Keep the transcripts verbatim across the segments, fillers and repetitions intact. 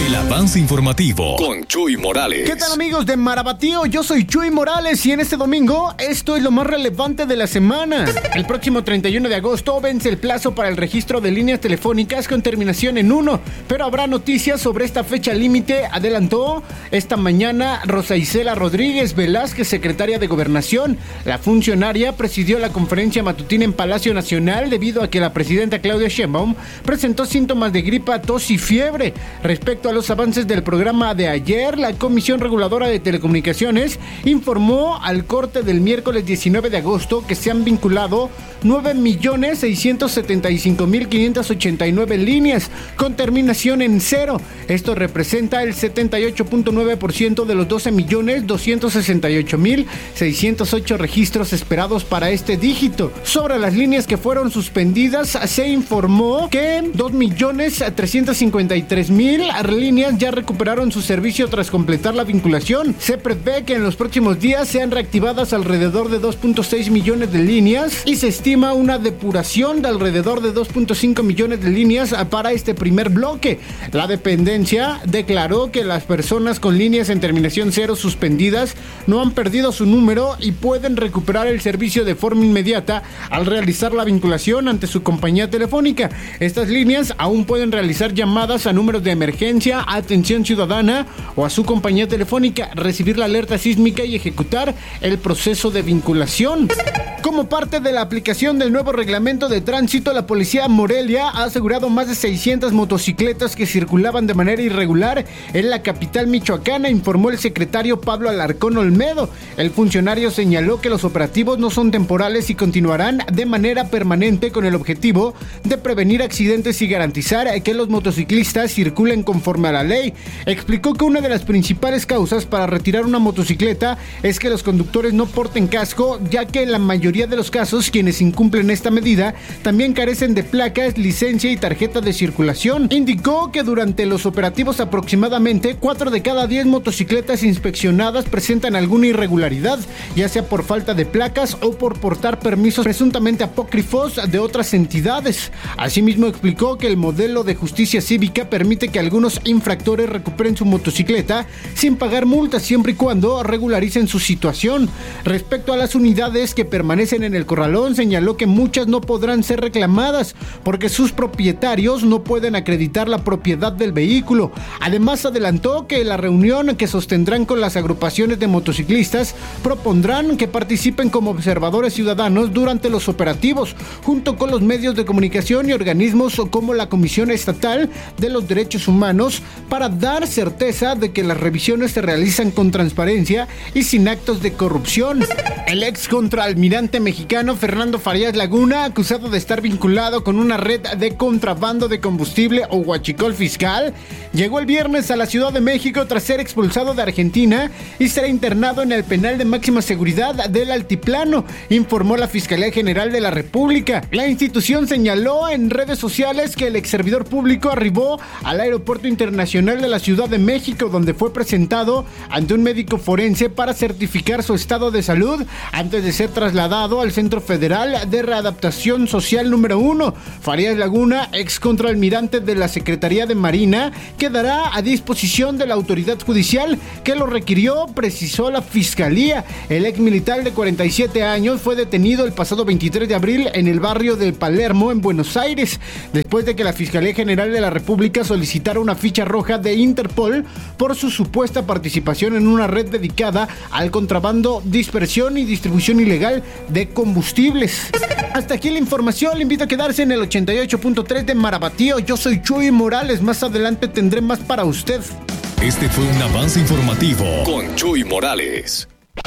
El avance informativo con Chuy Morales. ¿Qué tal, amigos de Marabatío? Yo soy Chuy Morales y en este domingo esto es lo más relevante de la semana. El próximo treinta y uno de agosto vence el plazo para el registro de líneas telefónicas con terminación en uno, pero habrá noticias sobre esta fecha límite, adelantó esta mañana Rosa Isela Rodríguez Velázquez, secretaria de Gobernación. La funcionaria presidió la conferencia matutina en Palacio Nacional debido a que la presidenta Claudia Sheinbaum presentó síntomas de gripa, tos y fiebre. Respecto a los avances del programa de ayer, la Comisión Reguladora de Telecomunicaciones informó al corte del miércoles diecinueve de agosto que se han vinculado nueve millones seiscientos setenta y cinco mil quinientas ochenta y nueve líneas con terminación en cero. Esto representa el setenta y ocho punto nueve por ciento de los doce millones doscientos sesenta y ocho mil seiscientos ocho registros esperados para este dígito. Sobre las líneas que fueron suspendidas, se informó que dos millones trescientos cincuenta y tres mil líneas ya recuperaron su servicio tras completar la vinculación. Se prevé que en los próximos días sean reactivadas alrededor de dos punto seis millones de líneas y se estima una depuración de alrededor de dos punto cinco millones de líneas para este primer bloque. La dependencia declaró que las personas con líneas en terminación cero suspendidas no han perdido su número y pueden recuperar el servicio de forma inmediata al realizar la vinculación ante su compañía telefónica. Estas líneas aún pueden realizar llamadas a números de emergencia, atención ciudadana o a su compañía telefónica, recibir la alerta sísmica y ejecutar el proceso de vinculación. Como parte de la aplicación del nuevo reglamento de tránsito, la policía Morelia ha asegurado más de seiscientas motocicletas que circulaban de manera irregular en la capital michoacana, informó el secretario Pablo Alarcón Olmedo. El funcionario señaló que los operativos no son temporales y continuarán de manera permanente con el objetivo de prevenir accidentes y garantizar que los motociclistas circulen conforme a la ley. Explicó que una de las principales causas para retirar una motocicleta es que los conductores no porten casco, ya que en la mayoría de los casos quienes incumplen esta medida también carecen de placas, licencia y tarjeta de circulación. Indicó que durante los operativos aproximadamente cuatro de cada diez motocicletas inspeccionadas presentan alguna irregularidad, ya sea por falta de placas o por portar permisos presuntamente apócrifos de otras entidades. Asimismo explicó que el modelo de justicia cívica permite que algunos infractores recuperen su motocicleta sin pagar multas siempre y cuando regularicen su situación. Respecto a las unidades que permanecen en el corralón, señaló que muchas no podrán ser reclamadas porque sus propietarios no pueden acreditar la propiedad del vehículo. Además, adelantó que la reunión que sostendrán con las agrupaciones de motociclistas propondrán que participen como observadores ciudadanos durante los operativos, junto con los medios de comunicación y organismos como la Comisión Estatal de los Derechos Humanos, para dar certeza de que las revisiones se realizan con transparencia y sin actos de corrupción. El ex contraalmirante mexicano Fernando Farías Laguna, acusado de estar vinculado con una red de contrabando de combustible o huachicol fiscal, llegó el viernes a la Ciudad de México tras ser expulsado de Argentina y será internado en el penal de máxima seguridad del Altiplano, informó la Fiscalía General de la República. La institución señaló en redes sociales que el ex servidor público arribó al Aeropuerto Internacional de la Ciudad de México, donde fue presentado ante un médico forense para certificar su estado de salud antes de ser trasladado al Centro Federal de Readaptación Social número uno. Farías Laguna, ex contraalmirante de la Secretaría de Marina, quedará a disposición de la autoridad judicial que lo requirió, precisó la Fiscalía. El ex militar de cuarenta y siete años fue detenido el pasado veintitrés de abril en el barrio del Palermo, en Buenos Aires, después de que la Fiscalía General de la República solicitara una ficha roja de Interpol por su supuesta participación en una red dedicada al contrabando, dispersión y distribución ilegal de combustibles. Hasta aquí la información, le invito a quedarse en el ochenta y ocho punto tres de Marabatío. Yo soy Chuy Morales, más adelante tendré más para usted. Este fue un avance informativo con Chuy Morales.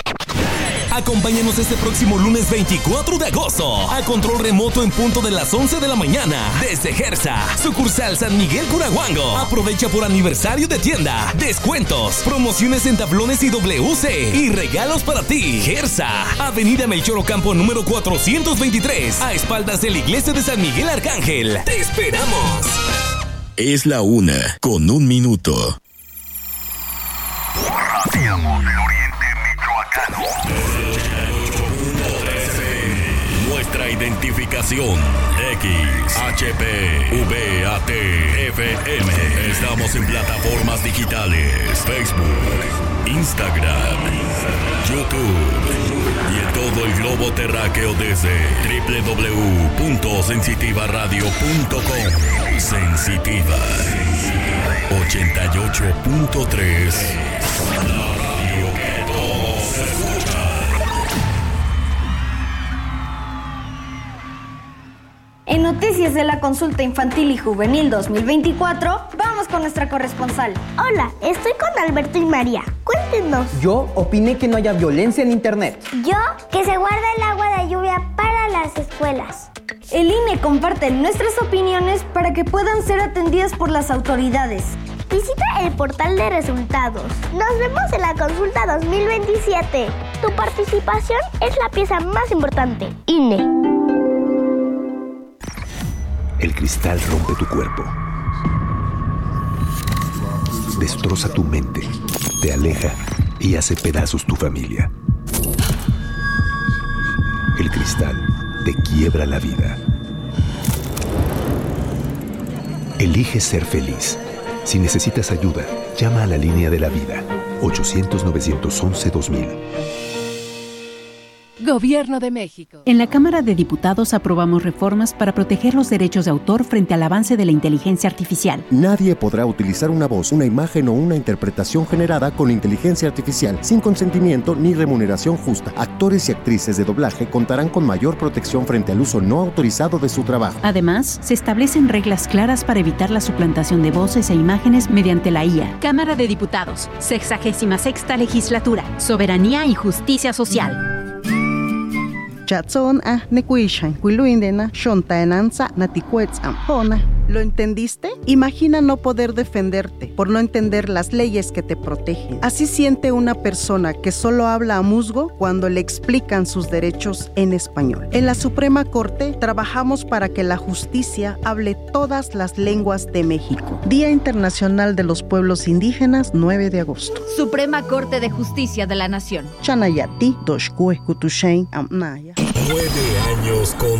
Acompáñanos este próximo lunes veinticuatro de agosto a control remoto en punto de las once de la mañana desde Gersa, sucursal San Miguel Curahuango. Aprovecha por aniversario de tienda, descuentos, promociones en tablones y W C y regalos para ti. Gersa, Avenida Melchor Ocampo número cuatrocientos veintitrés, a espaldas de la iglesia de San Miguel Arcángel. ¡Te esperamos! Es la una con un minuto. Radiamos del oriente michoacano. Nuestra identificación X, H P, V A T, F M. Estamos en plataformas digitales, Facebook, Instagram, YouTube y en todo el globo terráqueo desde doble u doble u doble u punto sensitiva radio punto com. Sensitiva ochenta y ocho punto tres. La radio que todos escuchan. En Noticias de la Consulta Infantil y Juvenil dos mil veinticuatro, vamos con nuestra corresponsal. Hola, estoy con Alberto y María. Cuéntenos. Yo opiné que no haya violencia en internet. Yo, que se guarda el agua de lluvia para las escuelas. El I N E comparte nuestras opiniones para que puedan ser atendidas por las autoridades. Visita el portal de resultados. Nos vemos en la consulta dos mil veintisiete. Tu participación es la pieza más importante. I N E. El cristal rompe tu cuerpo, destroza tu mente, te aleja y hace pedazos tu familia. El cristal te quiebra la vida. Elige ser feliz. Si necesitas ayuda, llama a la línea de la vida, ochocientos, novecientos once, dos mil. Gobierno de México. En la Cámara de Diputados aprobamos reformas para proteger los derechos de autor frente al avance de la inteligencia artificial. Nadie podrá utilizar una voz, una imagen o una interpretación generada con inteligencia artificial sin consentimiento ni remuneración justa. Actores y actrices de doblaje contarán con mayor protección frente al uso no autorizado de su trabajo. Además, se establecen reglas claras para evitar la suplantación de voces e imágenes mediante la I A. Cámara de Diputados, sexagésima sexta legislatura, soberanía y justicia social. Chatson a nekuishan kuiluindena shontaenanza natikuetzam hona. ¿Lo entendiste? Imagina no poder defenderte por no entender las leyes que te protegen. Así siente una persona que solo habla a musgo cuando le explican sus derechos en español. En la Suprema Corte trabajamos para que la justicia hable todas las lenguas de México. Día Internacional de los Pueblos Indígenas, nueve de agosto. Suprema Corte de Justicia de la Nación. Chanayati, Doshkue Kutushain Amnaya. Nueve años con